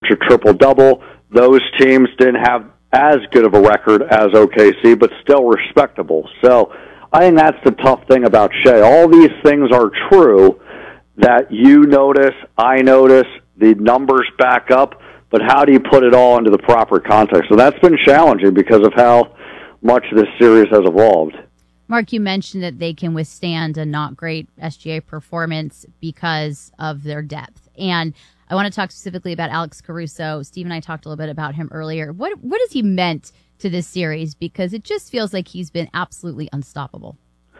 a triple-double. Those teams didn't have as good of a record as OKC, but still respectable. So I think that's the tough thing about Shea. All these things are true that you notice, I notice, the numbers back up, but how do you put it all into the proper context? So that's been challenging because of how much this series has evolved. Mark, you mentioned that they can withstand a not great SGA performance because of their depth. And I want to talk specifically about Alex Caruso. Steve and I talked a little bit about him earlier. What has he meant to this series? Because it just feels like he's been absolutely unstoppable.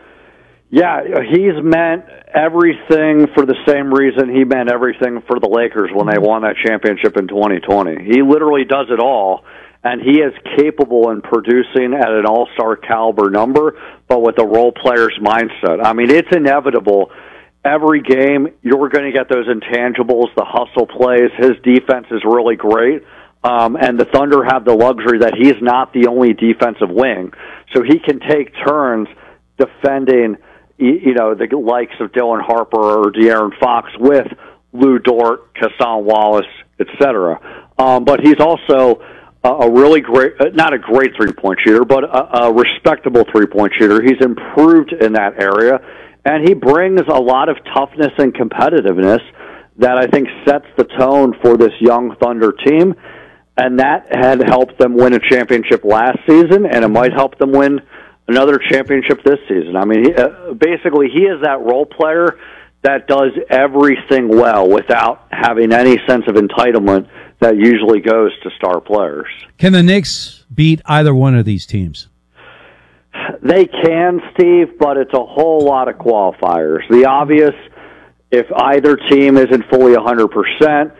Yeah, he's meant everything for the same reason he meant everything for the Lakers when they won that championship in 2020. He literally does it all, and he is capable in producing at an all-star caliber number, but with a role player's mindset. I mean, it's inevitable. Every game, you're going to get those intangibles, the hustle plays. His defense is really great, and the Thunder have the luxury that he's not the only defensive wing, so he can take turns defending the likes of Dylan Harper or De'Aaron Fox with Lou Dort, Cason Wallace, etc. But he's also a really great, not a great three-point shooter, but a respectable three-point shooter. He's improved in that area, and he brings a lot of toughness and competitiveness that I think sets the tone for this young Thunder team, and that had helped them win a championship last season, and it might help them win another championship this season. I mean, basically, he is that role player that does everything well without having any sense of entitlement that usually goes to star players. Can the Knicks beat either one of these teams? They can, Steve, but it's a whole lot of qualifiers. The obvious, if either team isn't fully 100%,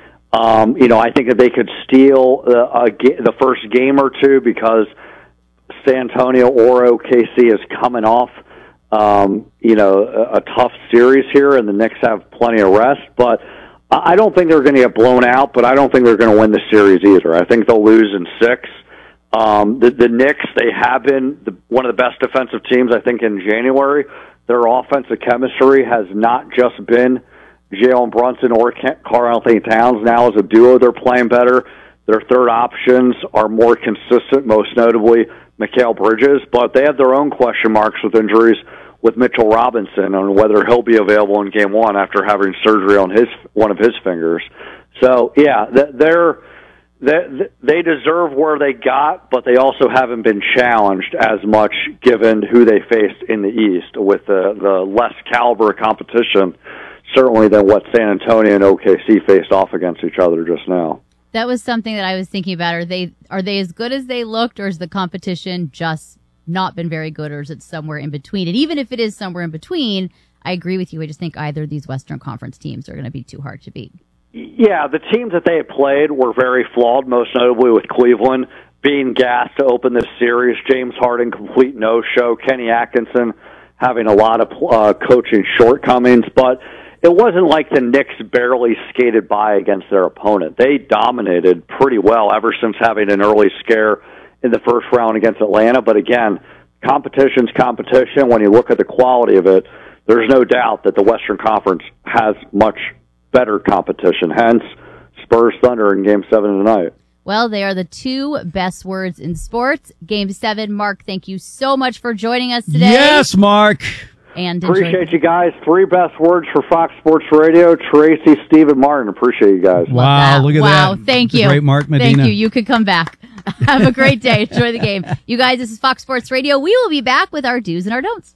I think that they could steal the first game or two because San Antonio or OKC is coming off, a tough series here, and the Knicks have plenty of rest. But I don't think they're going to get blown out, but I don't think they're going to win the series either. I think they'll lose in 6. The Knicks, they have been one of the best defensive teams, I think, in January. Their offensive chemistry has not just been Jalen Brunson or Karl-Anthony Towns. Now as a duo, they're playing better. Their third options are more consistent, most notably Mikal Bridges, but they have their own question marks with injuries with Mitchell Robinson on whether he'll be available in Game 1 after having surgery on one of his fingers. So, yeah, they deserve where they got, but they also haven't been challenged as much given who they faced in the East with the less caliber competition, certainly than what San Antonio and OKC faced off against each other just now. That was something that I was thinking about. Are they as good as they looked, or is the competition just not been very good, or is it somewhere in between? And even if it is somewhere in between, I agree with you. I just think either of these Western Conference teams are going to be too hard to beat. Yeah, the teams that they had played were very flawed, most notably with Cleveland being gassed to open this series. James Harden, complete no-show. Kenny Atkinson having a lot of coaching shortcomings, but it wasn't like the Knicks barely skated by against their opponent. They dominated pretty well ever since having an early scare in the first round against Atlanta. But again, competition's competition. When you look at the quality of it, there's no doubt that the Western Conference has much better competition. Hence, Spurs Thunder in Game 7 tonight. Well, they are the two best words in sports. Game 7. Mark, thank you so much for joining us today. Yes, Mark. And appreciate you guys. 3 best words for Fox Sports Radio: Tracy, Steve, and Martin. Appreciate you guys. Wow, look at that. Wow, thank you. Great, Mark Medina. Thank you. You could come back. Have a great day. Enjoy the game. You guys, this is Fox Sports Radio. We will be back with our do's and our don'ts.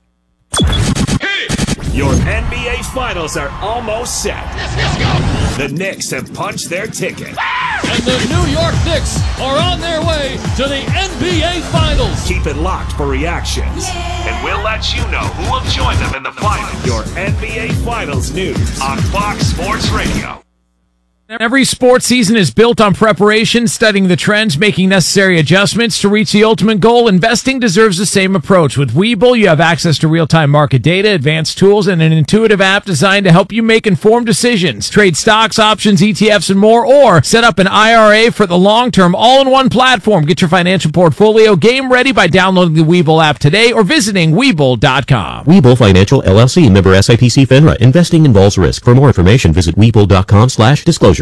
Your NBA Finals are almost set. Let's go. The Knicks have punched their ticket. And the New York Knicks are on their way to the NBA Finals. Keep it locked for reactions. And we'll let you know who will join them in the finals. Your NBA Finals news on Fox Sports Radio. Every sports season is built on preparation, studying the trends, making necessary adjustments to reach the ultimate goal. Investing deserves the same approach. With Webull, you have access to real-time market data, advanced tools, and an intuitive app designed to help you make informed decisions. Trade stocks, options, ETFs, and more, or set up an IRA for the long-term all-in-one platform. Get your financial portfolio game ready by downloading the Webull app today or visiting Webull.com. Webull Financial, LLC, member SIPC FINRA. Investing involves risk. For more information, visit Webull.com/disclosure.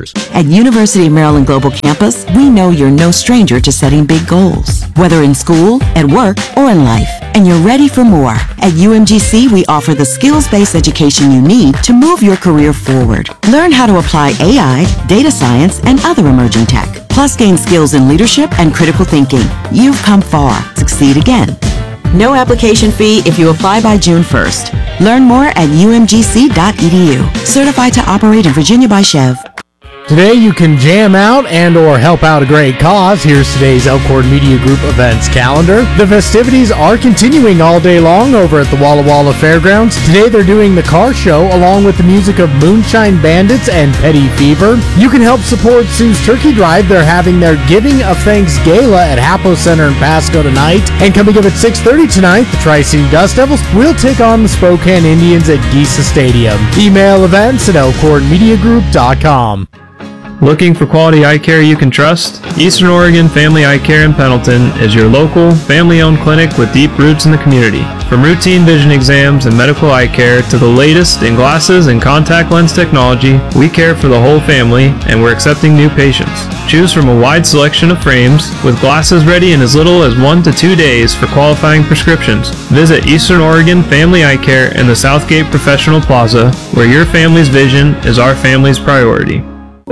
adventures. At University of Maryland Global Campus, we know you're no stranger to setting big goals, whether in school, at work, or in life, and you're ready for more. At UMGC, we offer the skills-based education you need to move your career forward. Learn how to apply AI, data science, and other emerging tech, plus gain skills in leadership and critical thinking. You've come far. Succeed again. No application fee if you apply by June 1st. Learn more at umgc.edu. Certified to operate in Virginia by Chev. Today you can jam out and or help out a great cause. Here's today's Elkhorn Media Group events calendar. The festivities are continuing all day long over at the Walla Walla Fairgrounds. Today they're doing the car show along with the music of Moonshine Bandits and Petty Fever. You can help support Sue's Turkey Drive. They're having their Giving of Thanks Gala at Hapo Center in Pasco tonight. And coming up at 6:30 tonight, the Tri-City Dust Devils will take on the Spokane Indians at Giesa Stadium. Email events at elkhornmediagroup.com. Looking for quality eye care you can trust? Eastern Oregon Family Eye Care in Pendleton is your local, family-owned clinic with deep roots in the community. From routine vision exams and medical eye care to the latest in glasses and contact lens technology, we care for the whole family and we're accepting new patients. Choose from a wide selection of frames with glasses ready in as little as 1 to 2 days for qualifying prescriptions. Visit Eastern Oregon Family Eye Care in the Southgate Professional Plaza, where your family's vision is our family's priority.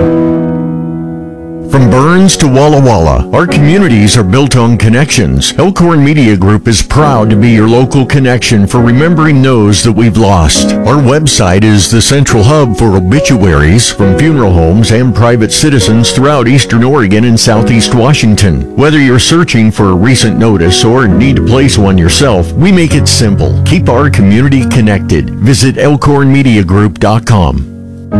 From Burns to Walla Walla, our communities are built on connections. Elkhorn Media Group is proud to be your local connection for remembering those that we've lost. Our website is the central hub for obituaries from funeral homes and private citizens throughout Eastern Oregon and Southeast Washington. Whether you're searching for a recent notice or need to place one yourself, we make it simple. Keep our community connected. Visit elkhornmediagroup.com.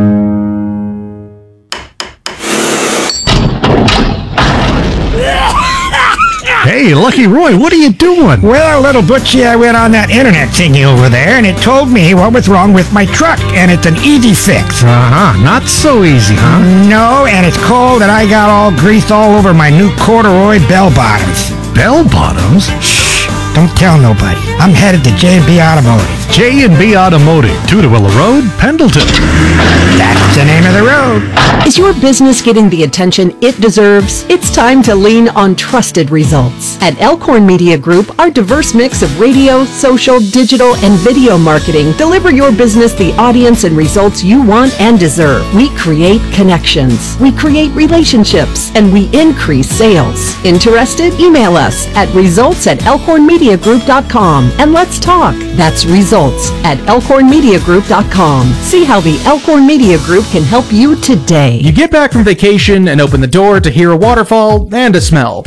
Hey, Lucky Roy, what are you doing? Well, little Butchie, I went on that internet thingy over there, and it told me what was wrong with my truck, and it's an easy fix. Not so easy, huh? No, and it's cold, and I got all grease all over my new corduroy bell bottoms. Bell bottoms? Shh, don't tell nobody. I'm headed to J&B Automotive. J&B Automotive, Tudorilla Road, Pendleton. That's the name of the road. Is your business getting the attention it deserves? It's time to lean on trusted results. At Elkhorn Media Group, our diverse mix of radio, social, digital, and video marketing deliver your business the audience and results you want and deserve. We create connections, we create relationships, and we increase sales. Interested? Email us at results@elkhornmediagroup.com and let's talk. That's results@elkhornmediagroup.com. See how the Elkhorn Media Group can help you today. You get back from vacation and open the door to hear a waterfall and a smell.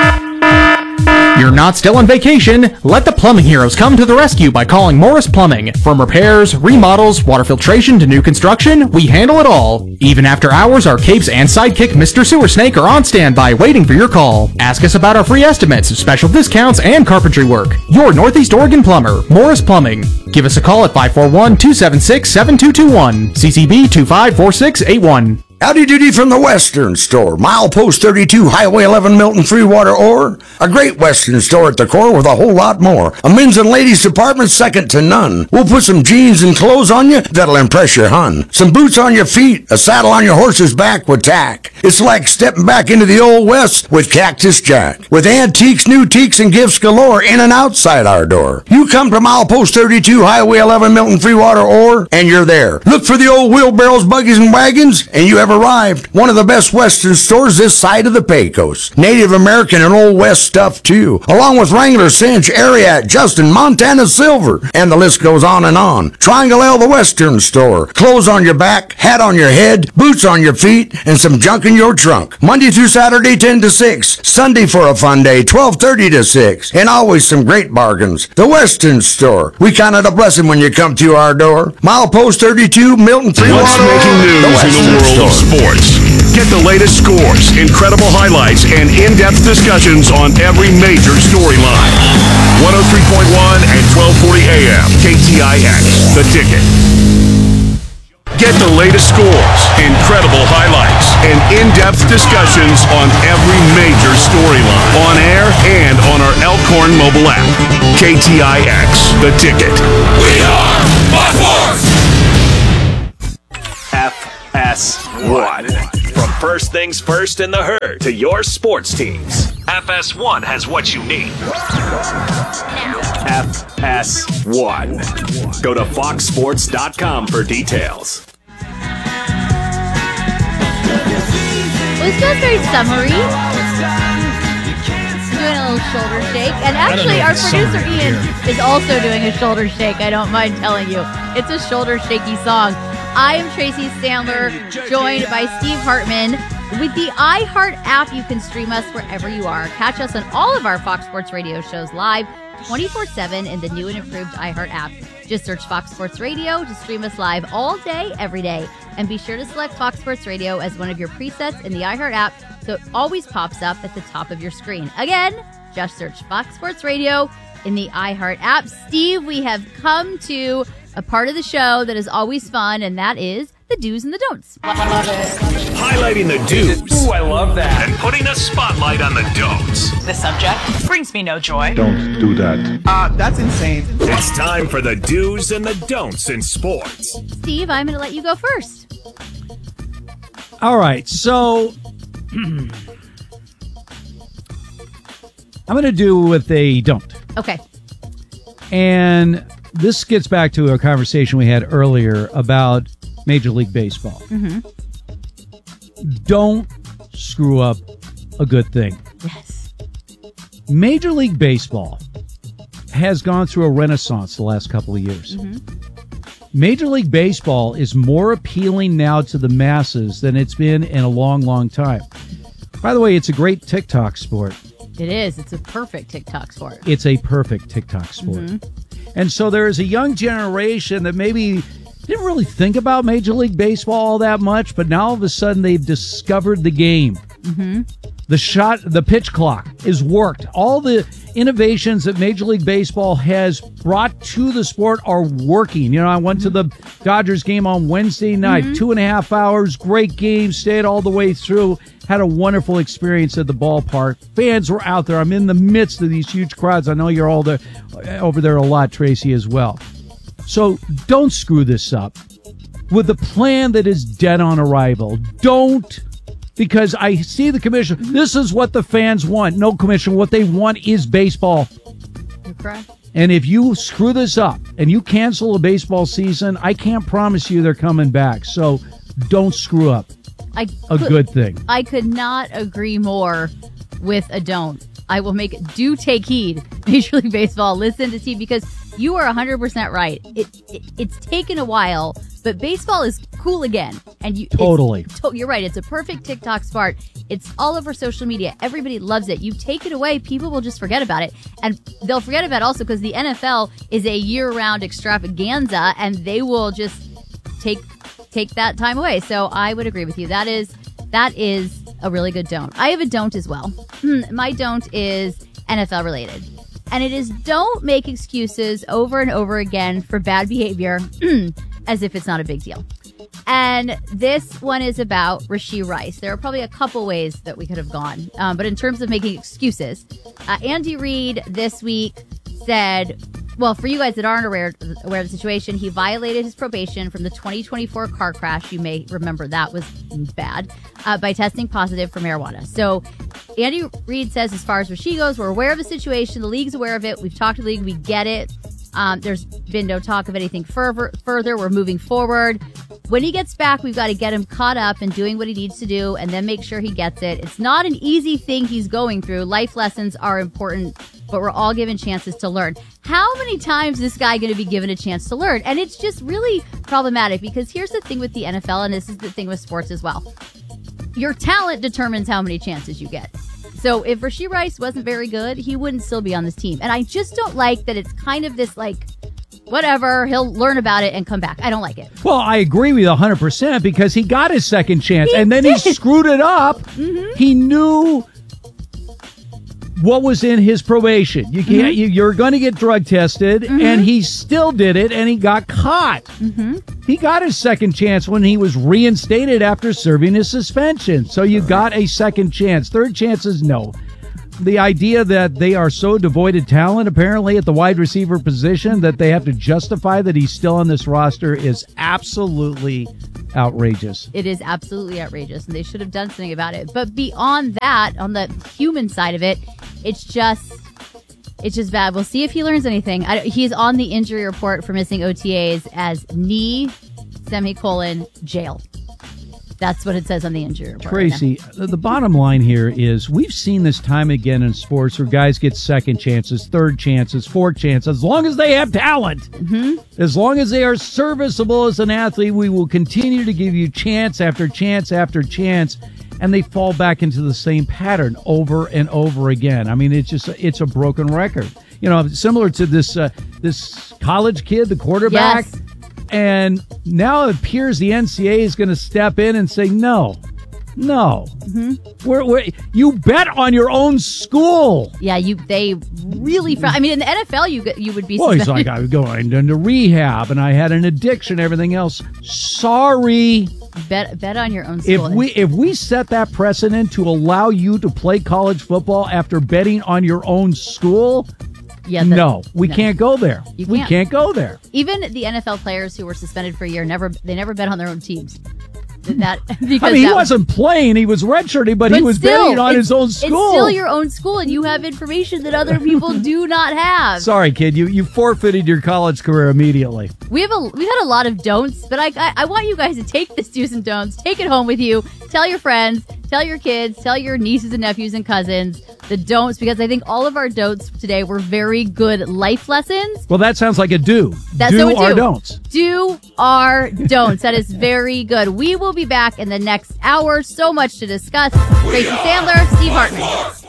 You're not still on vacation. Let the plumbing heroes come to the rescue by calling Morris Plumbing. From repairs, remodels, water filtration to new construction, we handle it all. Even after hours, our capes and sidekick Mr. Sewer Snake are on standby waiting for your call. Ask us about our free estimates, special discounts, and carpentry work. Your Northeast Oregon plumber, Morris Plumbing. Give us a call at 541-276-7221. CCB 254681. Howdy doody from the Western Store. Milepost 32, Highway 11, Milton, Freewater, Ore. A great Western store at the core with a whole lot more. A men's and ladies department second to none. We'll put some jeans and clothes on you that'll impress your hun. Some boots on your feet, a saddle on your horse's back with tack. It's like stepping back into the Old West with Cactus Jack. With antiques, new teaks, and gifts galore in and outside our door. You come to Milepost 32, Highway 11, Milton, Freewater, Ore, and you're there. Look for the old wheelbarrows, buggies, and wagons, and you have arrived. One of the best Western stores this side of the Pecos. Native American and Old West stuff too, along with Wrangler, Cinch, Ariat, Justin, Montana Silver, and the list goes on and on. Triangle L, the Western Store. Clothes on your back, hat on your head, boots on your feet, and some junk in your trunk. Monday through Saturday, 10 to 6. Sunday for a fun day, 12:30 to 6. And always some great bargains. The Western Store. We count it a blessing when you come through our door. Milepost 32, Milton, Freewater. What's making news in the world of sports? Get the latest scores, incredible highlights, and in-depth discussions on every major storyline. 103.1 and 1240 AM, KTIX, The Ticket. Get the latest scores, incredible highlights, and in-depth discussions on every major storyline. On air and on our Elkhorn mobile app. KTIX, The Ticket. We are my force! FS1. First things first in the herd to your sports teams. FS1 has what you need. FS1. Go to foxsports.com for details. Well, this feels very summery. Doing a little shoulder shake. And actually, our producer Ian is also doing a shoulder shake. I don't mind telling you. It's a shoulder shaky song. I am Tracy Sandler, joined by Steve Hartman. With the iHeart app, you can stream us wherever you are. Catch us on all of our Fox Sports Radio shows live 24/7 in the new and improved iHeart app. Just search Fox Sports Radio to stream us live all day, every day. And be sure to select Fox Sports Radio as one of your presets in the iHeart app so it always pops up at the top of your screen. Again, just search Fox Sports Radio in the iHeart app. Steve, we have come to a part of the show that is always fun, and that is the do's and the don'ts. Highlighting the do's. Ooh, I love that. And putting a spotlight on the don'ts. The subject brings me no joy. Don't do that. That's insane. It's time for the do's and the don'ts in sports. Steve, I'm going to let you go first. All right, so I'm going to do with a don't. Okay. And this gets back to a conversation we had earlier about Major League Baseball. Mm-hmm. Don't screw up a good thing. Yes. Major League Baseball has gone through a renaissance the last couple of years. Mm-hmm. Major League Baseball is more appealing now to the masses than it's been in a long, long time. By the way, it's a great TikTok sport. It is. It's a perfect TikTok sport. It's a perfect TikTok sport. Mm-hmm. And so there is a young generation that maybe didn't really think about Major League Baseball all that much, but now all of a sudden they've discovered the game. Mm-hmm. The pitch clock is worked. All the innovations that Major League Baseball has brought to the sport are working. You know, I went to the Dodgers game on Wednesday night, 2.5 hours, great game, stayed all the way through, had a wonderful experience at the ballpark. Fans were out there. I'm in the midst of these huge crowds. I know you're all there, over there a lot, Tracy, as well. So don't screw this up with the plan that is dead on arrival. Don't. Because I see the commission. This is what the fans want. No, commission. What they want is baseball. You're correct. And if you screw this up and you cancel a baseball season, I can't promise you they're coming back. So don't screw up a good thing. I could not agree more with a don't. I will make do take heed. Major League Baseball, listen to Steve, because you are 100% right. It's taken a while, but baseball is cool again. And Totally. You're right. It's a perfect TikTok sport. It's all over social media. Everybody loves it. You take it away, people will just forget about it. And they'll forget about it also because the NFL is a year-round extravaganza, and they will just take that time away. So I would agree with you. That is a really good don't. I have a don't as well. My don't is NFL related. And it is don't make excuses over and over again for bad behavior as if it's not a big deal. And this one is about Rashee Rice. There are probably a couple ways that we could have gone. But in terms of making excuses, Andy Reid this week said, well, for you guys that aren't aware of the situation, he violated his probation from the 2024 car crash. You may remember that was bad, by testing positive for marijuana. So Andy Reid says, as far as Rashee goes, we're aware of the situation. The league's aware of it. We've talked to the league. We get it. There's been no talk of anything further. We're moving forward. When he gets back, we've got to get him caught up and doing what he needs to do and then make sure he gets it. It's not an easy thing he's going through. Life lessons are important, but we're all given chances to learn. How many times is this guy going to be given a chance to learn? And it's just really problematic because here's the thing with the NFL, and this is the thing with sports as well. Your talent determines how many chances you get. So if Rashee Rice wasn't very good, he wouldn't still be on this team. And I just don't like that it's kind of this like, whatever, he'll learn about it and come back. I don't like it. Well, I agree with you 100% because he got his second chance and then he screwed it up. Mm-hmm. He knew what was in his probation. You can't, you're going to get drug tested, and he still did it, and he got caught. He got his second chance when he was reinstated after serving his suspension. So you got a second chance. Third chances, no. The idea that they are so devoid of talent, apparently, at the wide receiver position that they have to justify that he's still on this roster is absolutely outrageous. It is absolutely outrageous, and they should have done something about it. But beyond that, on the human side of it, it's just bad. We'll see if he learns anything. He's on the injury report for missing OTAs as knee, jail. That's what it says on the injury report. Tracy, the bottom line here is we've seen this time again in sports where guys get second chances, third chances, fourth chances, as long as they have talent. Mm-hmm. As long as they are serviceable as an athlete, we will continue to give you chance after chance after chance, and they fall back into the same pattern over and over again. I mean, it's a broken record. You know, similar to this college kid, the quarterback. Yes. And now it appears the NCAA is going to step in and say, no. Mm-hmm. You bet on your own school. Yeah, they really. I mean, in the NFL, you would be. Well, he's like, I was going into rehab, and I had an addiction, everything else. Sorry. Bet on your own school. If we set that precedent to allow you to play college football after betting on your own school. Yeah, we can't go there. We can't go there. Even the NFL players who were suspended for a year never bet on their own teams. He wasn't playing; he was redshirting, but he was betting on his own school. It's still your own school, and you have information that other people do not have. Sorry, kid, you forfeited your college career immediately. We've had a lot of don'ts, but I want you guys to take this do's and don'ts, take it home with you, tell your friends, tell your kids, tell your nieces and nephews and cousins the don'ts, because I think all of our don'ts today were very good life lessons. Well, that sounds like a do. Do or don'ts. Do or don'ts. That is very good. We will be back in the next hour. So much to discuss. Tracy Sandler, Steve Hartman.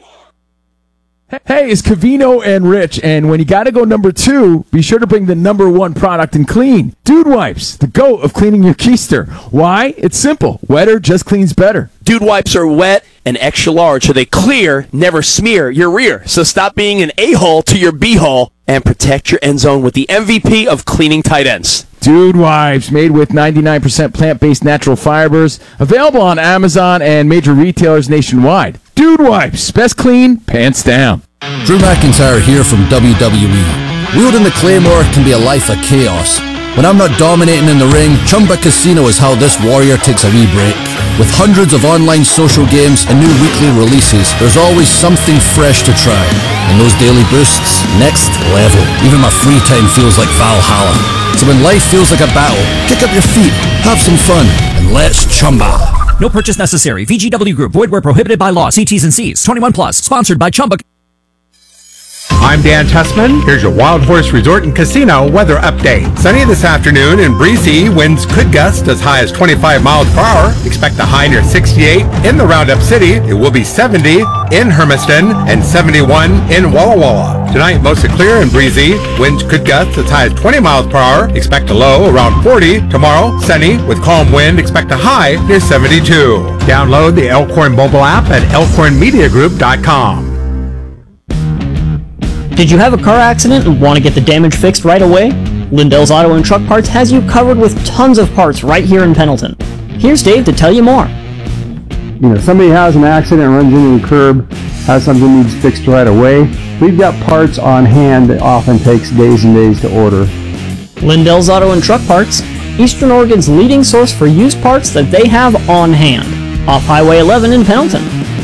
Hey, it's Covino and Rich, and when you gotta go number 2, be sure to bring the number 1 product in clean. Dude Wipes, the GOAT of cleaning your keister. Why? It's simple. Wetter just cleans better. Dude Wipes are wet and extra large, so they clear, never smear your rear. So stop being an a-hole to your b-hole and protect your end zone with the MVP of cleaning tight ends. Dude Wipes, made with 99% plant-based natural fibers, available on Amazon and major retailers nationwide. Dude Wipes, best clean, pants down. Drew McIntyre here from WWE. Wielding the Claymore can be a life of chaos. When I'm not dominating in the ring, Chumba Casino is how this warrior takes a wee break. With hundreds of online social games and new weekly releases, there's always something fresh to try. And those daily boosts, next level. Even my free time feels like Valhalla. So when life feels like a battle, kick up your feet, have some fun, and let's chumba. No purchase necessary. VGW Group. Void where prohibited by law. See T's and C's. 21 plus. Sponsored by Chumba. I'm Dan Tussman. Here's your Wild Horse Resort and Casino weather update. Sunny this afternoon and breezy. Winds could gust as high as 25 miles per hour. Expect a high near 68 in the Roundup City. It will be 70 in Hermiston and 71 in Walla Walla. Tonight, mostly clear and breezy. Winds could gust as high as 20 miles per hour. Expect a low around 40. Tomorrow, sunny with calm wind. Expect a high near 72. Download the Elkhorn mobile app at elkhornmediagroup.com. Did you have a car accident and want to get the damage fixed right away? Lindell's Auto and Truck Parts has you covered with tons of parts right here in Pendleton. Here's Dave to tell you more. Somebody has an accident, runs into the curb, has something needs fixed right away. We've got parts on hand that often takes days and days to order. Lindell's Auto and Truck Parts, Eastern Oregon's leading source for used parts that they have on hand. Off Highway 11 in Pendleton.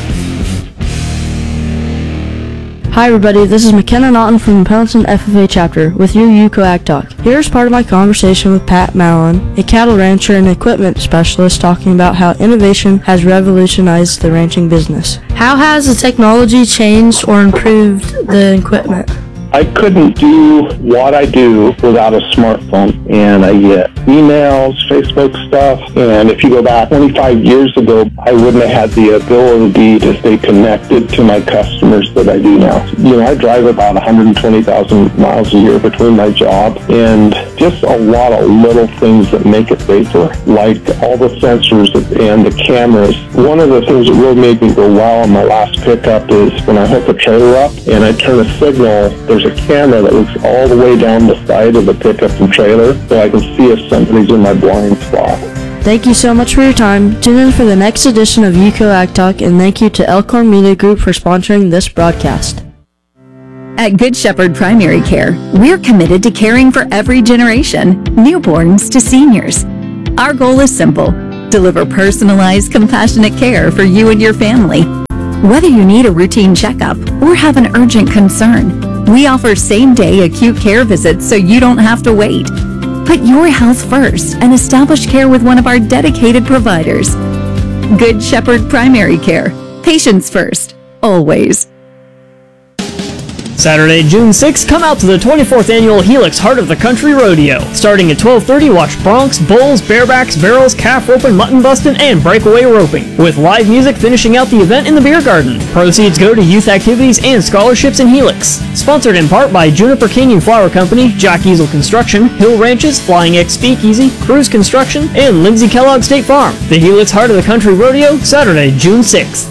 Hi everybody, this is McKenna Naughton from the Pendleton FFA chapter with your UCO Ag Talk. Here's part of my conversation with Pat Mallon, a cattle rancher and equipment specialist, talking about how innovation has revolutionized the ranching business. How has the technology changed or improved the equipment? I couldn't do what I do without a smartphone, and I get emails, Facebook stuff, and if you go back 25 years ago, I wouldn't have had the ability to stay connected to my customers that I do now. I drive about 120,000 miles a year between my job, and just a lot of little things that make it safer, like all the sensors and the cameras. One of the things that really made me go wow on my last pickup is when I hook a trailer up and I turn a signal, there's a camera that looks all the way down the side of the pickup and trailer, so I can see if somebody's in my blind spot. Thank you so much for your time. Tune in for the next edition of UCO Ag Talk, and thank you to Elkhorn Media Group for sponsoring this broadcast. At Good Shepherd Primary Care, we're committed to caring for every generation, newborns to seniors. Our goal is simple: deliver personalized, compassionate care for you and your family. Whether you need a routine checkup or have an urgent concern, we offer same-day acute care visits so you don't have to wait. Put your health first and establish care with one of our dedicated providers. Good Shepherd Primary Care. Patients first, always. Saturday, June 6th, come out to the 24th Annual Helix Heart of the Country Rodeo. Starting at 12:30, watch broncs, bulls, barebacks, barrels, calf roping, mutton busting, and breakaway roping, with live music finishing out the event in the beer garden. Proceeds go to youth activities and scholarships in Helix. Sponsored in part by Juniper Canyon Flower Company, Jack Easel Construction, Hill Ranches, Flying X Speakeasy, Cruise Construction, and Lindsay Kellogg State Farm. The Helix Heart of the Country Rodeo, Saturday, June 6th.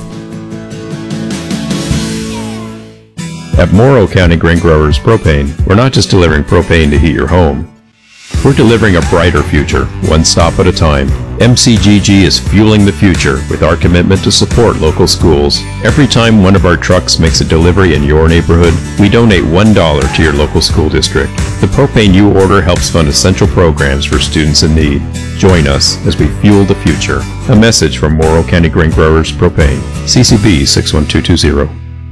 At Morrow County Grain Growers Propane, we're not just delivering propane to heat your home. We're delivering a brighter future, one stop at a time. MCGG is fueling the future with our commitment to support local schools. Every time one of our trucks makes a delivery in your neighborhood, we donate $1 to your local school district. The propane you order helps fund essential programs for students in need. Join us as we fuel the future. A message from Morrow County Grain Growers Propane. CCB 61220.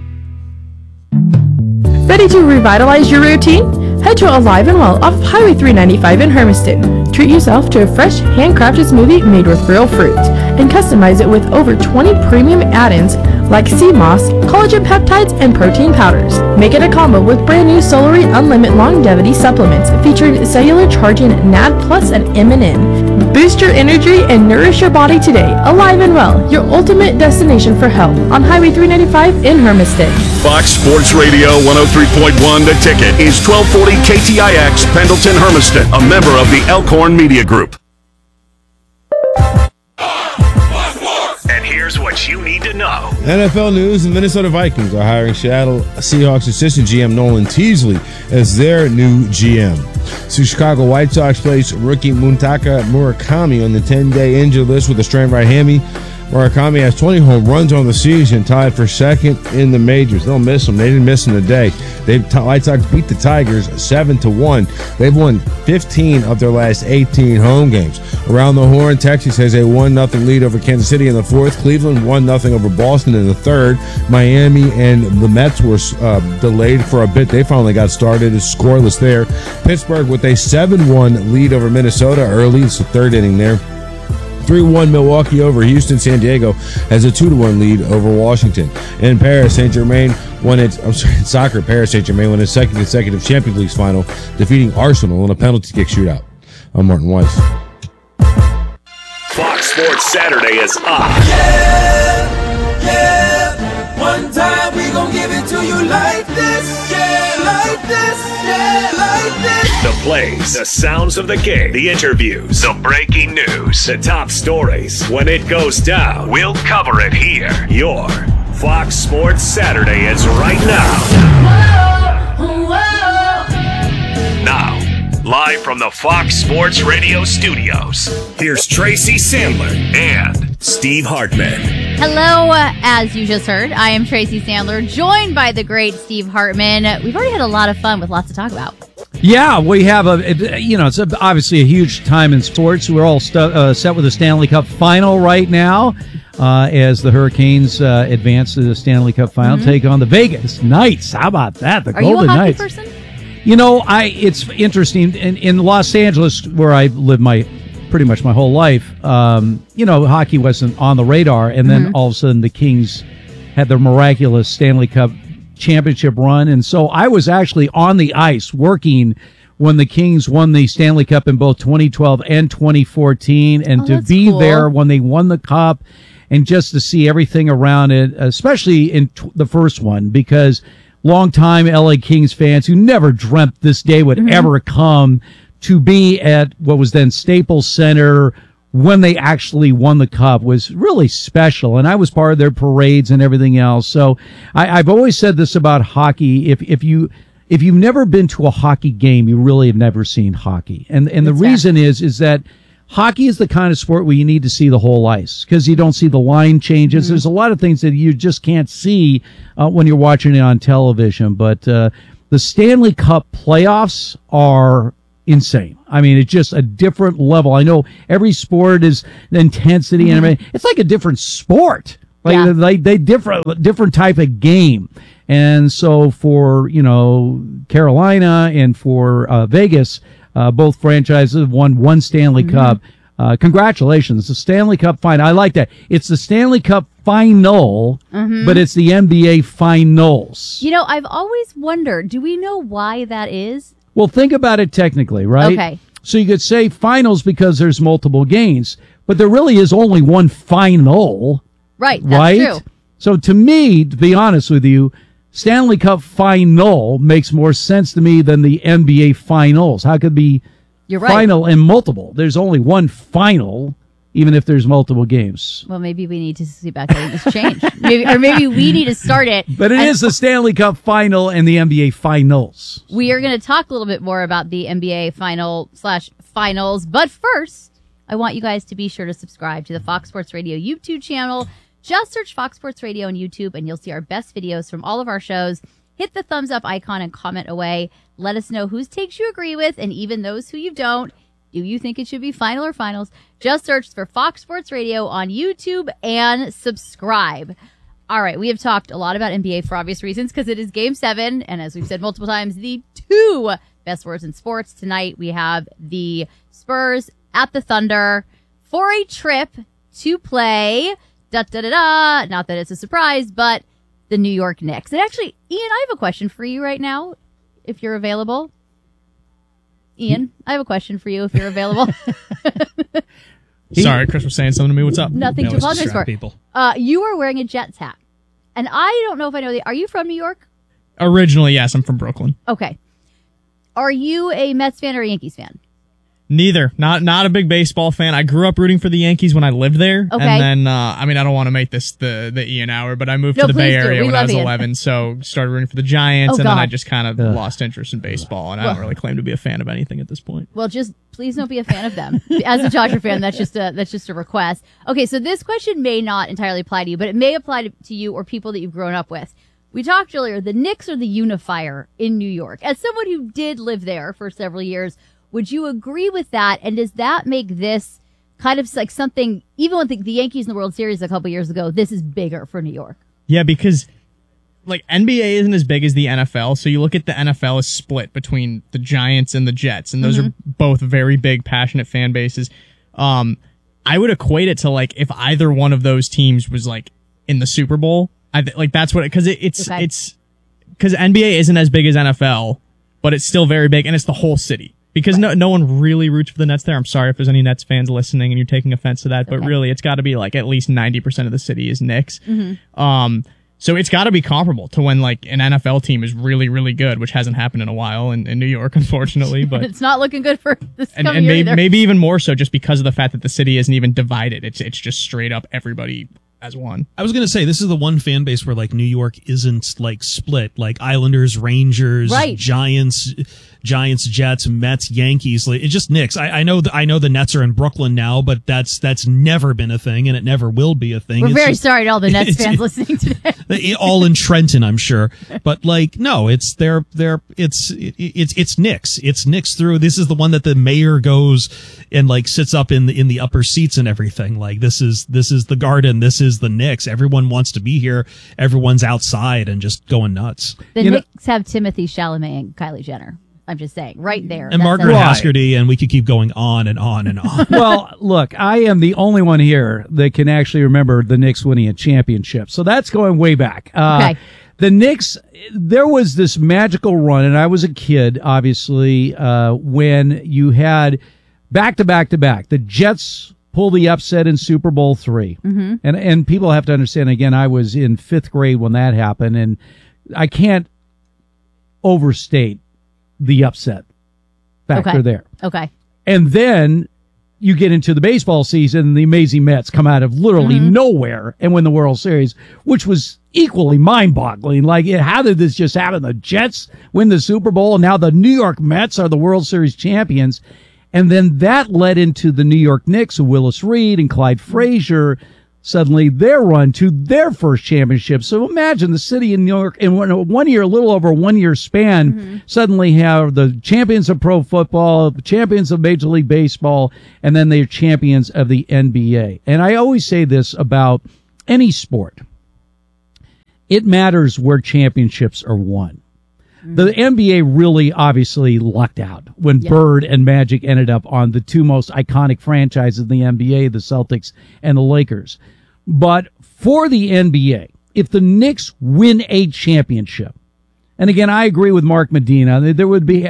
Ready to revitalize your routine? Head to Alive and Well off Highway 395 in Hermiston. Treat yourself to a fresh, handcrafted smoothie made with real fruit and customize it with over 20 premium add-ins like sea moss, collagen peptides, and protein powders. Make it a combo with brand new Solary Unlimited Longevity supplements featuring cellular charging NAD Plus and MNN. Boost your energy and nourish your body today. Alive and Well, your ultimate destination for health on Highway 395 in Hermiston. Fox Sports Radio 103.1 The Ticket is 1240 KTIX Pendleton Hermiston, a member of the Elkhorn Media Group. And here's what you need to know. NFL news: the Minnesota Vikings are hiring Seattle Seahawks assistant GM Nolan Teasley as their new GM. So Chicago White Sox placed rookie Muntaka Murakami on the 10-day injured list with a strained right hammy. Murakami has 20 home runs on the season, tied for second in the majors. They'll miss him. They didn't miss him today. White Sox beat the Tigers 7-1. They've won 15 of their last 18 home games. Around the horn, Texas has a 1-0 lead over Kansas City in the fourth. Cleveland 1-0 over Boston in the third. Miami and the Mets were delayed for a bit. They finally got started. It's scoreless there. Pittsburgh with a 7-1 lead over Minnesota early. It's the third inning there. 3-1 Milwaukee over Houston. San Diego has a 2-1 lead over Washington. In Paris, Saint-Germain won its soccer. Paris Saint-Germain won its second consecutive Champions League final, defeating Arsenal in a penalty kick shootout. I'm Martin Weiss. Fox Sports Saturday is on. Yeah. One time we gon' give it to you like this. Yeah, like this. Yeah, like this. The plays, the sounds of the game, the interviews, the breaking news, the top stories. When it goes down, we'll cover it here. Your Fox Sports Saturday is right now. Whoa, whoa. Now, live from the Fox Sports Radio studios, here's Tracy Sandler and Steve Hartman. Hello, as you just heard, I am Tracy Sandler, joined by the great Steve Hartman. We've already had a lot of fun with lots to talk about. Yeah, we have it's obviously a huge time in sports. We're all set with the Stanley Cup final right now as the Hurricanes advance to the Stanley Cup final, take on the Vegas Knights. How about that? The Golden Knights. Are you a hockey person? You know, it's interesting. In Los Angeles, where I lived pretty much my whole life, hockey wasn't on the radar, and then all of a sudden the Kings had their miraculous Stanley Cup championship run, and so I was actually on the ice working when the Kings won the Stanley Cup in both 2012 and 2014, and to be there when they won the cup, and just to see everything around it, especially in the first one, because longtime LA Kings fans who never dreamt this day would ever come to be at what was then Staples Center when they actually won the cup was really special. And I was part of their parades and everything else. So I've always said this about hockey. If you've never been to a hockey game, you really have never seen hockey. And the reason is that hockey is the kind of sport where you need to see the whole ice because you don't see the line changes. There's a lot of things that you just can't see when you're watching it on television. But the Stanley Cup playoffs are insane. I mean, it's just a different level. I know every sport is intensity and everything. It's like a different sport. Like they different type of game. And so for, Carolina and for Vegas, both franchises have won one Stanley Cup. Congratulations. The Stanley Cup final. I like that. It's the Stanley Cup final, but it's the NBA finals. I've always wondered, do we know why that is? Well, think about it technically, right? Okay. So you could say finals because there's multiple games, but there really is only one final. Right, that's true. So to me, to be honest with you, Stanley Cup final makes more sense to me than the NBA finals. How could it be You're right. final and multiple? There's only one final, even if there's multiple games. Well, maybe we need to see about getting this changed. Maybe we need to start it. But it is the Stanley Cup final and the NBA finals. We are going to talk a little bit more about the NBA final/finals. But first, I want you guys to be sure to subscribe to the Fox Sports Radio YouTube channel. Just search Fox Sports Radio on YouTube, and you'll see our best videos from all of our shows. Hit the thumbs up icon and comment away. Let us know whose takes you agree with, and even those who you don't. Do you think it should be final or finals? Just search for Fox Sports Radio on YouTube and subscribe. All right, we have talked a lot about NBA for obvious reasons because it is Game 7, and as we've said multiple times, the two best words in sports. Tonight we have the Spurs at the Thunder for a trip to play, not that it's a surprise, but the New York Knicks. And actually, Ian, I have a question for you right now, if you're available. Ian, I have a question for you if you're available. Sorry, Chris was saying something to me. What's up? Nothing to apologize for. People. You are wearing a Jets hat. And I don't know if I know are you from New York? Originally, yes, I'm from Brooklyn. Okay. Are you a Mets fan or a Yankees fan? Neither. Not a big baseball fan. I grew up rooting for the Yankees when I lived there. Okay. And then, I don't want to make this the Ian hour, but I moved to the Bay Area when I was 11, so started rooting for the Giants, and then I just kind of lost interest in baseball, and I don't really claim to be a fan of anything at this point. Well, just please don't be a fan of them. As a Dodger fan, that's just a request. Okay, so this question may not entirely apply to you, but it may apply to you or people that you've grown up with. We talked earlier, the Knicks are the unifier in New York. As someone who did live there for several years, would you agree with that? And does that make this kind of like something, even with the Yankees in the World Series a couple years ago, this is bigger for New York? Yeah, because NBA isn't as big as the NFL. So you look at the NFL is split between the Giants and the Jets. And those are both very big, passionate fan bases. I would equate it to if either one of those teams was in the Super Bowl. That's what because it's because NBA isn't as big as NFL, but it's still very big, and it's the whole city. Because no one really roots for the Nets there. I'm sorry if there's any Nets fans listening and you're taking offense to that, but really it's got to be at least 90% of the city is Knicks. So it's got to be comparable to when an NFL team is really, really good, which hasn't happened in a while in New York, unfortunately. But it's not looking good for this coming and year either. Maybe even more so just because of the fact that the city isn't even divided. It's just straight up everybody as one. I was going to say, this is the one fan base where New York isn't split, Islanders, Rangers, right. Giants, Jets, Mets, Yankees. It's just Knicks. I know the Nets are in Brooklyn now, but that's never been a thing, and it never will be a thing. We're very sorry to all the Nets fans listening today. All in Trenton, I'm sure. But no, it's Knicks. It's Knicks through. This is the one that the mayor goes and sits up in the upper seats and everything. This is the Garden. This is the Knicks. Everyone wants to be here. Everyone's outside and just going nuts. The Knicks have Timothy Chalamet and Kylie Jenner. I'm just saying, right there. And Margaret Haskerty, and we could keep going on and on and on. Well, look, I am the only one here that can actually remember the Knicks winning a championship. So that's going way back. Okay. The Knicks, there was this magical run, and I was a kid, obviously, when you had back-to-back. The Jets pull the upset in Super Bowl III. And people have to understand, again, I was in 5th grade when that happened, and I can't overstate the upset factor there. Okay. And then you get into the baseball season, and the amazing Mets come out of literally nowhere and win the World Series, which was equally mind-boggling. How did this just happen? The Jets win the Super Bowl, and now the New York Mets are the World Series champions. And then that led into the New York Knicks of Willis Reed and Clyde Frazier. suddenly their run to their first championship. So imagine the city in New York in 1 year, a little over 1 year span, suddenly have the champions of pro football, champions of Major League Baseball, and then they're champions of the NBA. And I always say this about any sport. It matters where championships are won. The NBA really obviously lucked out when Bird and Magic ended up on the two most iconic franchises in the NBA, the Celtics and the Lakers. But for the NBA, if the Knicks win a championship, and again, I agree with Mark Medina, there would be,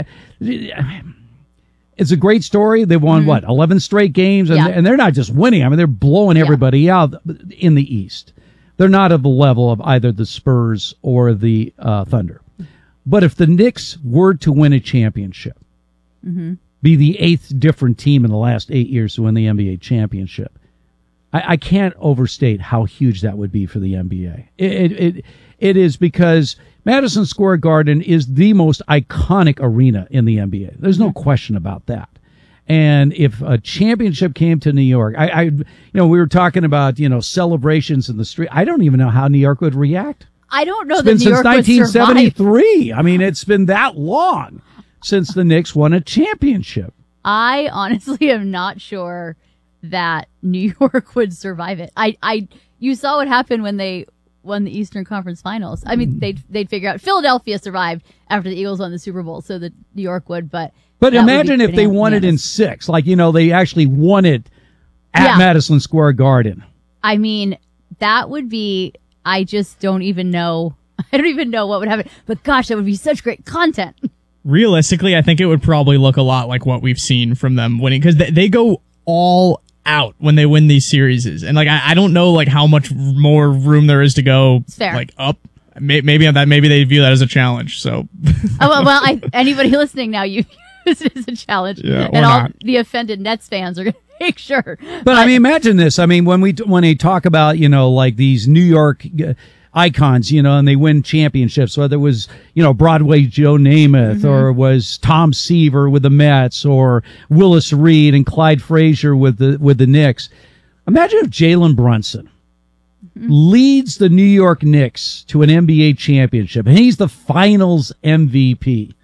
it's a great story. They've won, 11 straight games, and they're not just winning. I mean, they're blowing everybody out in the East. They're not of the level of either the Spurs or the Thunder. But if the Knicks were to win a championship, be the 8th different team in the last 8 years to win the NBA championship, I can't overstate how huge that would be for the NBA. It is because Madison Square Garden is the most iconic arena in the NBA. There's no question about that. And if a championship came to New York, we were talking about, celebrations in the street. I don't even know how New York would react. I don't know It's that been New since York would survive. 1973. I mean, it's been that long since the Knicks won a championship. I honestly am not sure that New York would survive it. You saw what happened when they won the Eastern Conference Finals. I mean, they'd figure out Philadelphia survived after the Eagles won the Super Bowl, so that New York would. But imagine if they won it in 6, like they actually won it at Madison Square Garden. I mean, that would be. I just don't even know. I don't even know what would happen. But gosh, that would be such great content. Realistically, I think it would probably look a lot like what we've seen from them winning, because they go all out when they win these series. And I don't know how much more room there is to go up. Maybe they view that as a challenge. So anybody listening now, you use it as a challenge, and all the offended Nets fans are going to make sure. But I mean, imagine this. I mean, when they talk about these New York icons, and they win championships, whether it was Broadway Joe Namath or it was Tom Seaver with the Mets or Willis Reed and Clyde Frazier with the Knicks. Imagine if Jalen Brunson leads the New York Knicks to an NBA championship, and he's the Finals MVP.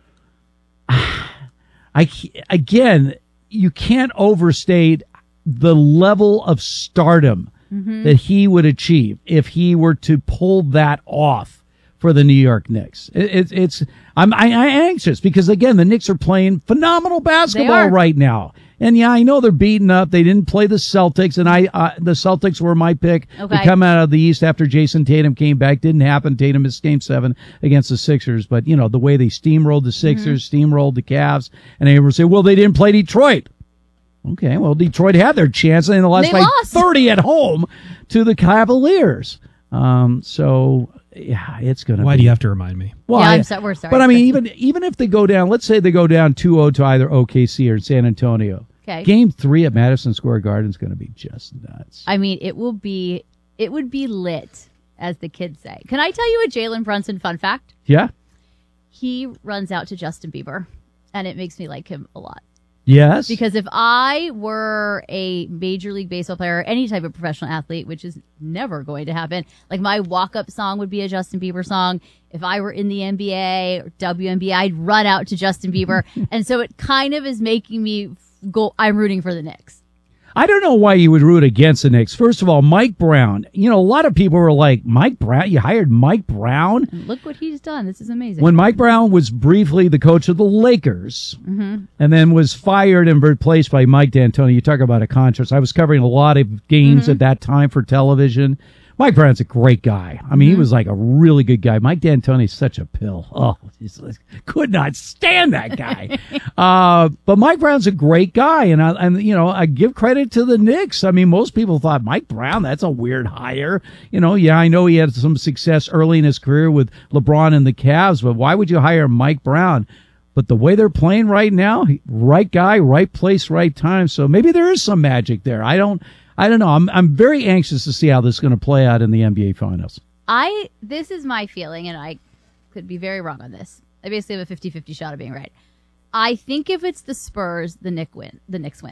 Again, you can't overstate the level of stardom that he would achieve if he were to pull that off for the New York Knicks. I'm anxious because, again, the Knicks are playing phenomenal basketball right now. And I know they're beaten up. They didn't play the Celtics, and the Celtics were my pick to come out of the East after Jason Tatum came back. Didn't happen. Tatum missed Game 7 against the Sixers, but the way they steamrolled the Sixers, steamrolled the Cavs, and they would say, well, they didn't play Detroit. Okay, well, Detroit had their chance, and they lost by 30 at home to the Cavaliers. So yeah, it's going to. Why do you have to remind me? Well, we're sorry. But I mean, even if they go down, let's say they go down 2-0 to either OKC or San Antonio. Okay. Game 3 at Madison Square Garden is going to be just nuts. I mean, it would be lit, as the kids say. Can I tell you a Jalen Brunson fun fact? Yeah. He runs out to Justin Bieber, and it makes me like him a lot. Yes. Because if I were a Major League Baseball player, or any type of professional athlete, which is never going to happen, my walk-up song would be a Justin Bieber song. If I were in the NBA or WNBA, I'd run out to Justin Bieber. And so it kind of is making me go, I'm rooting for the Knicks. I don't know why you would root against the Knicks. First of all, Mike Brown. A lot of people were like, Mike Brown? You hired Mike Brown? And look what he's done. This is amazing. When Mike Brown was briefly the coach of the Lakers and then was fired and replaced by Mike D'Antoni, you talk about a contrast. I was covering a lot of games at that time for television. Mike Brown's a great guy. I mean, he was like a really good guy. Mike D'Antoni's such a pill. Oh, could not stand that guy. But Mike Brown's a great guy, and I give credit to the Knicks. I mean, most people thought Mike Brown, that's a weird hire. I know he had some success early in his career with LeBron and the Cavs, but why would you hire Mike Brown? But the way they're playing right now, right guy, right place, right time. So maybe there is some magic there. I don't know. I'm very anxious to see how this is going to play out in the NBA Finals. This is my feeling, and I could be very wrong on this. I basically have a 50-50 shot of being right. I think if it's the Spurs, the Knicks win.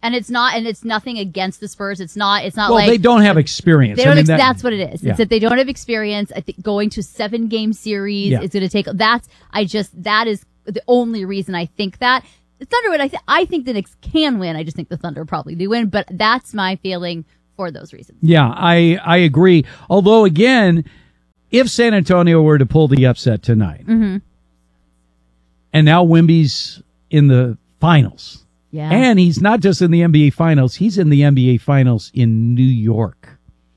And it's nothing against the Spurs. It's not Well, like they don't have experience. They don't. That's what it is. Yeah. It's that they don't have experience. I think going to 7-game series is going to take. That is the only reason I think that the Thunder would. I think the Knicks can win. I just think the Thunder probably do win. But that's my feeling for those reasons. Yeah, I agree. Although again, if San Antonio were to pull the upset tonight, Mm-hmm. and now Wemby's in the finals. Yeah. And he's not just in the NBA Finals, he's in the NBA Finals in New York.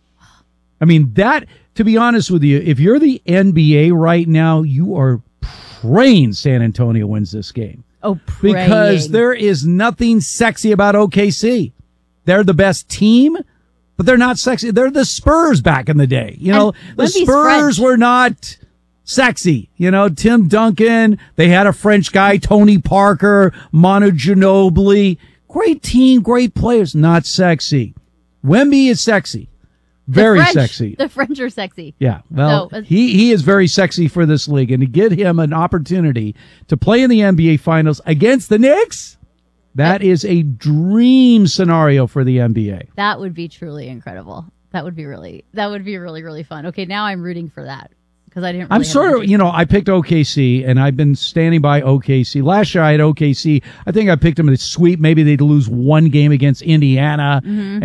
I mean, that, to be honest with you, if you're the NBA right now, you are praying San Antonio wins this game. Oh, praying. Because there is nothing sexy about OKC. They're the best team, but they're not sexy. They're the Spurs back in the day. You know, the Wemby's Spurs French. were not sexy. You know, Tim Duncan, they had a French guy, Tony Parker, Manu Ginobili. Great team, great players, not sexy. Wemby is sexy. Very sexy. The French are sexy. Yeah, well, So, he is very sexy for this league, and to get him an opportunity to play in the NBA Finals against the Knicks, that is a dream scenario for the NBA. that would be truly incredible. That would be really, really fun. Okay, now I'm rooting for that because I didn't. Really I'm sort of, I picked OKC, and I've been standing by OKC. Last year I had OKC. I think I picked them to sweep. Maybe they'd lose one game against Indiana,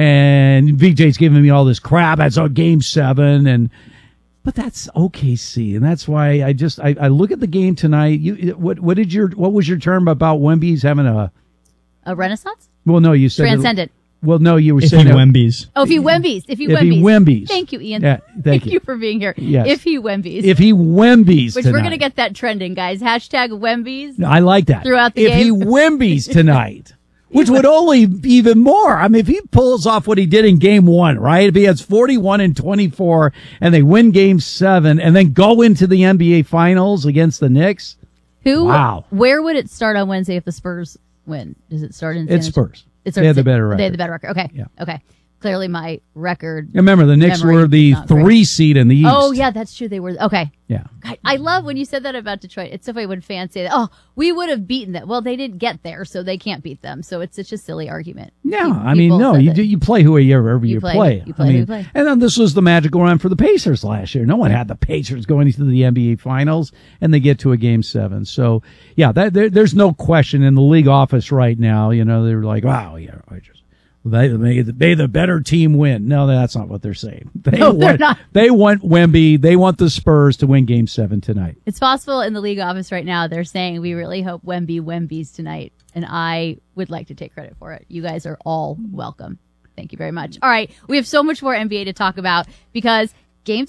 and VJ's giving me all this crap. That's on Game 7, but that's OKC, and that's why I look at the game tonight. What was your term about Wemby's having a renaissance? Well, no, you said Transcendent. Well, no, you were If saying he Wemby's. Oh, if he Wemby's. If he If he Wemby's. Wemby's. Thank you, Ian. Yeah, thank you. you for being here. Yes. If he Wemby's. If he Wemby's Which tonight. we're going to get that trending, guys. Hashtag Wemby's. I like that. Throughout the if game. he Wemby's tonight, which would only be even more. I mean, if he pulls off what he did in Game 1, right? If he has 41 and 24 and they win Game 7 and then go into the NBA Finals against the Knicks. Wow. Where would it start on Wednesday if the Spurs win? Does it start in San It's Antonio? Spurs. It They had starts the in- better They had record. the better record. Okay. Yeah. Okay. Clearly my record. Remember, the Knicks memory were the is not great. 3 seed in the East. Oh, yeah, that's true. They were. Okay. Yeah. God, I love when you said that about Detroit. It's so funny when fans say that, oh, we would have beaten them. Well, they didn't get there, so they can't beat them. So it's such a silly argument. Yeah, Pe- I mean, people no, said you that. you play whoever you play- play. you play I who mean, you play. And then this was the magical run for the Pacers last year. No one had the Pacers going into the NBA Finals, and they get to a Game 7. So, yeah, there's no question in the league office right now. They're like, wow, yeah, they the better team win. No, that's not what they're saying. No, they're not. They want Wemby. They want the Spurs to win Game 7 tonight. It's possible in the league office right now. They're saying we really hope Wemby's tonight, and I would like to take credit for it. You guys are all welcome. Thank you very much. All right, we have so much more NBA to talk about because Game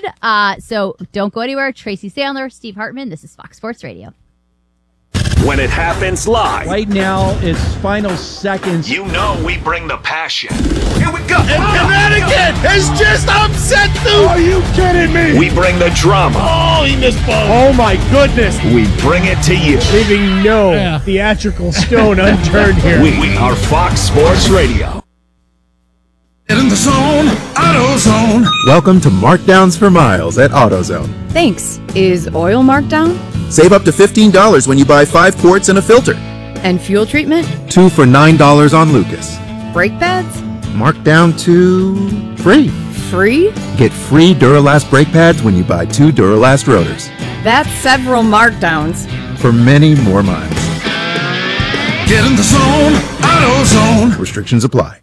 7. So don't go anywhere. Tracy Sandler, Steve Hartman. This is Fox Sports Radio. When it happens live. Right now, it's final seconds. You know we bring the passion. Here we go. And Connecticut has just upset the. Are you kidding me? We bring the drama. Oh, he missed both. Oh my goodness. We bring it to you. Leaving no theatrical stone unturned here. We are Fox Sports Radio. Get in the zone, AutoZone. Welcome to Markdowns for Miles at AutoZone. Thanks. Is oil marked down? Save up to $15 when you buy 5 quarts and a filter. And fuel treatment? 2 for $9 on Lucas. Brake pads? Marked down to free. Free? Get free Duralast brake pads when you buy 2 Duralast rotors. That's several markdowns. For many more miles. Get in the zone, AutoZone. Restrictions apply.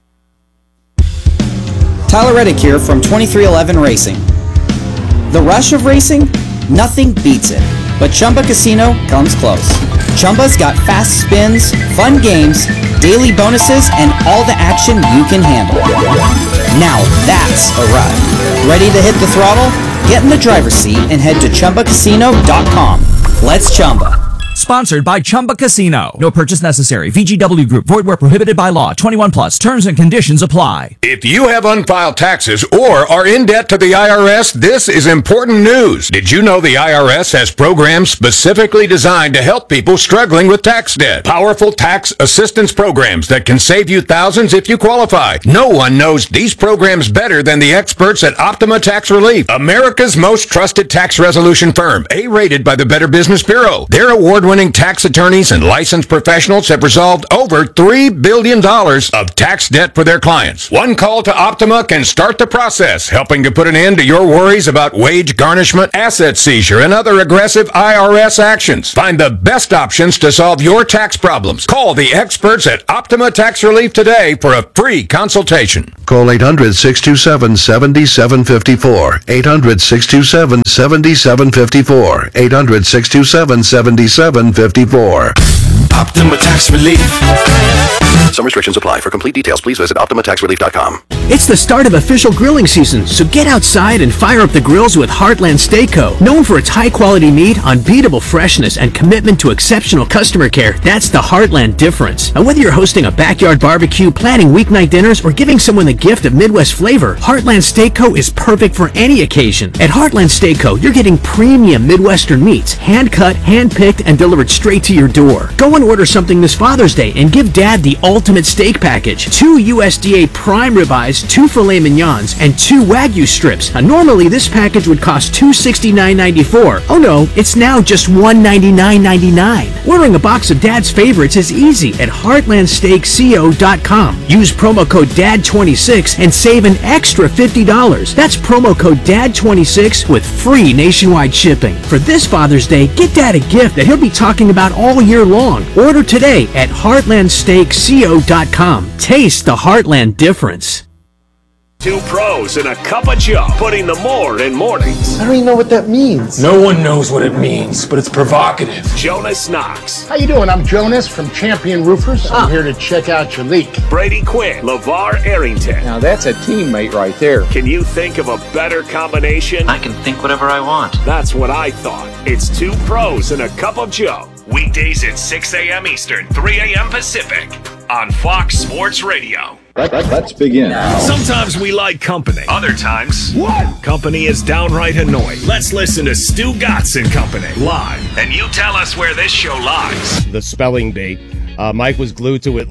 Tyler Reddick here from 2311 Racing. The rush of racing? Nothing beats it. But Chumba Casino comes close. Chumba's got fast spins, fun games, daily bonuses, and all the action you can handle. Now that's a ride. Ready to hit the throttle? Get in the driver's seat and head to ChumbaCasino.com. Let's Chumba. Sponsored by Chumba Casino. No purchase necessary. VGW Group. Void where prohibited by law. 21 plus. Terms and conditions apply. If you have unfiled taxes or are in debt to the IRS, this is important news. Did you know the IRS has programs specifically designed to help people struggling with tax debt? Powerful tax assistance programs that can save you thousands if you qualify. No one knows these programs better than the experts at Optima Tax Relief, America's most trusted tax resolution firm, A-rated by the Better Business Bureau. Their award award-winning tax attorneys and licensed professionals have resolved over $3 billion of tax debt for their clients. One call to Optima can start the process, helping to put an end to your worries about wage garnishment, asset seizure, and other aggressive IRS actions. Find the best options to solve your tax problems. Call the experts at Optima Tax Relief today for a free consultation. Call 800-627-7754. 800-627-7754. 800-627-7754. Optima Tax Relief. Some restrictions apply. For complete details, please visit OptimaTaxRelief.com. It's the start of official grilling season, so get outside and fire up the grills with Heartland Steak Co. Known for its high-quality meat, unbeatable freshness, and commitment to exceptional customer care, that's the Heartland difference. Now, whether you're hosting a backyard barbecue, planning weeknight dinners, or giving someone the gift of Midwest flavor, Heartland Steak Co. is perfect for any occasion. At Heartland Steak Co., you're getting premium Midwestern meats, hand-cut, hand-picked, and delivered straight to your door. Go and order something this Father's Day and give Dad the ultimate steak package. 2 USDA prime ribeyes, 2 filet mignons, and 2 Wagyu strips. Now, normally this package would cost $269.94. Oh no, it's now just $199.99. Ordering a box of Dad's favorites is easy at heartlandsteakco.com. Use promo code DAD26 and save an extra $50. That's promo code DAD26 with free nationwide shipping. For this Father's Day, get Dad a gift that he'll be talking about all year long. Order today at heartlandsteakco.com. Taste the Heartland difference. 2 pros and a cup of Joe, putting the more in mornings. I don't even know what that means. No one knows what it means, but it's provocative. Jonas Knox. How you doing? I'm Jonas from Champion Roofers. I'm here to check out your leak. Brady Quinn. LeVar Arrington. Now that's a teammate right there. Can you think of a better combination? I can think whatever I want. That's what I thought. It's 2 pros and a cup of Joe. Weekdays at 6 a.m. Eastern, 3 a.m. Pacific on Fox Sports Radio. Let's begin. Sometimes we like company. Other times, company is downright annoying. Let's listen to Stu Gatz and Company live, and you tell us where this show lies. The spelling bee. Mike was glued to it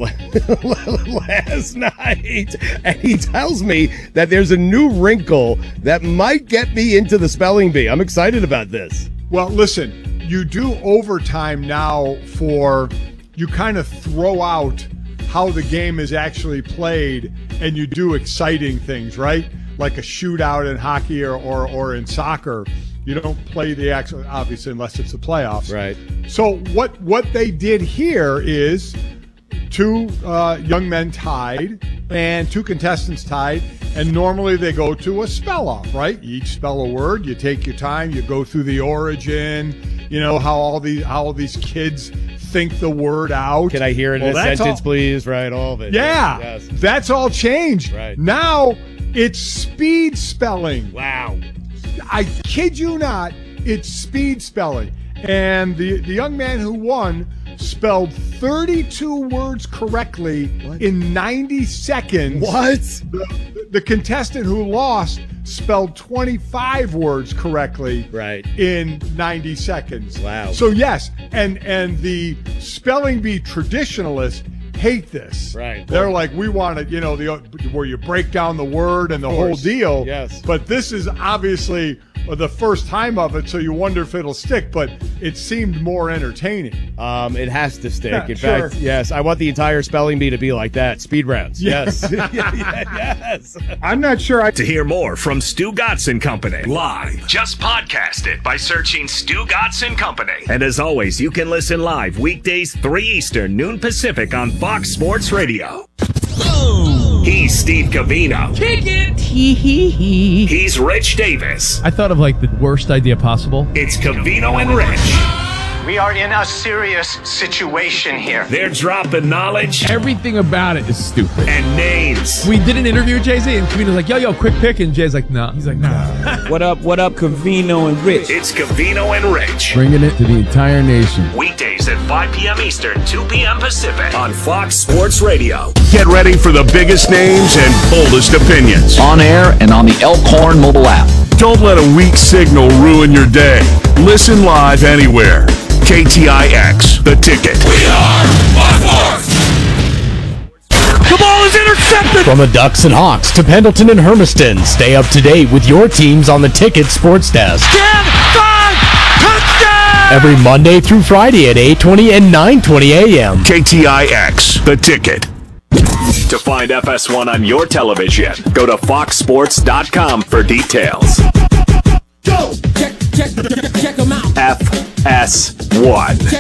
last night, and he tells me that there's a new wrinkle that might get me into the spelling bee. I'm excited about this. Well, listen, you do overtime now you kind of throw out how the game is actually played, and you do exciting things, right? Like a shootout in hockey or in soccer. You don't play the actual, obviously, unless it's the playoffs. Right. So what they did here is 2 young men tied and 2 contestants tied, and normally they go to a spell off, right? You each spell a word, you take your time, you go through the origin, you know, how all these kids think the word out. Can I hear it in a sentence, please? Right, all of it. Yeah, yes. That's all changed. Right. Now it's speed spelling. Wow. I kid you not, it's speed spelling. And the young man who won spelled 32 words correctly in 90 seconds. What? The contestant who lost spelled 25 words correctly in 90 seconds. Wow. So yes, and the spelling bee traditionalists hate this. Right. They're like, we want it, where you break down the word and the whole deal. Yes. But this is obviously the first time of it, so you wonder if it'll stick, but it seemed more entertaining. It has to stick. Yeah, in sure. fact, yes, I want the entire spelling bee to be like that. Speed rounds. Yes. Yes. I'm not sure. To hear more from Stu Gatz and Company live, just podcast it by searching Stu Gatz and Company. And as always, you can listen live weekdays 3 Eastern, noon Pacific on Fox Sports Radio. He's Steve Covino. Kick it! Hee. He's Rich Davis. I thought of like the worst idea possible. It's Covino and Rich. We are in a serious situation here. They're dropping knowledge. Everything about it is stupid. And names. We did an interview with Jay-Z, and Covino's like, yo, quick pick. And Jay's like, no. He's like, no. What up, Covino and Rich? It's Covino and Rich. Bringing it to the entire nation. Weekdays at 5 p.m. Eastern, 2 p.m. Pacific on Fox Sports Radio. Get ready for the biggest names and boldest opinions. On air and on the Elkhorn mobile app. Don't let a weak signal ruin your day. Listen live anywhere. KTIX, The Ticket. We are 1/4. The ball is intercepted! From the Ducks and Hawks to Pendleton and Hermiston, stay up to date with your teams on the Ticket Sports Desk. 10-5 touchdown! Every Monday through Friday at 8:20 and 9:20 a.m. KTIX, The Ticket. To find FS1 on your television, go to foxsports.com for details. Go! Check them out. FS1.